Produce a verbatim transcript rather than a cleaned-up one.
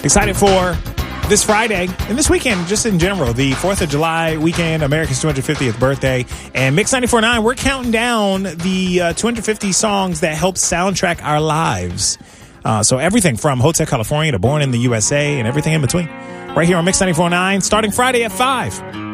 Excited for this Friday and this weekend, just in general, the fourth of July weekend, America's two hundred fiftieth birthday. And Mix ninety-four point nine, we're counting down the uh, two hundred fifty songs that help soundtrack our lives. Uh, so everything from Hotel California to Born in the U S A and everything in between. Right here on Mix ninety-four point nine, starting Friday at five.